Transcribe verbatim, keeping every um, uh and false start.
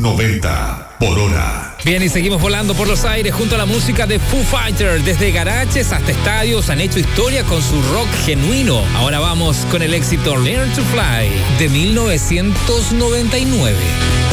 noventa por hora. Bien, y seguimos volando por los aires junto a la música de Foo Fighters. Desde garajes hasta estadios han hecho historia con su rock genuino. Ahora vamos con el éxito Learn to Fly de mil novecientos noventa y nueve.